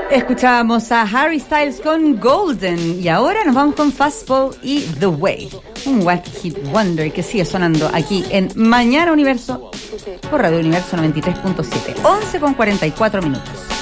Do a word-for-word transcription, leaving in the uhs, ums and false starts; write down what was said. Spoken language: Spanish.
Escuchábamos a Harry Styles con Golden y ahora nos vamos con Fastball y The Way, un One Hit Wonder que sigue sonando aquí en Mañana Universo por Radio Universo noventa y tres punto siete, once con cuarenta y cuatro minutos.